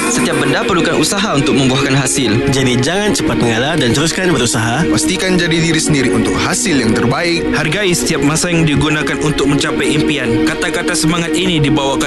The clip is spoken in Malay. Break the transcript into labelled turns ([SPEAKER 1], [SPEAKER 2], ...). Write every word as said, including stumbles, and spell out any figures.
[SPEAKER 1] Setiap benda perlukan usaha untuk membuahkan hasil.
[SPEAKER 2] Jadi jangan cepat mengalah dan teruskan berusaha.
[SPEAKER 3] Pastikan jadi diri sendiri untuk hasil yang terbaik.
[SPEAKER 4] Hargai setiap masa yang digunakan untuk mencapai impian. Kata-kata semangat ini dibawakan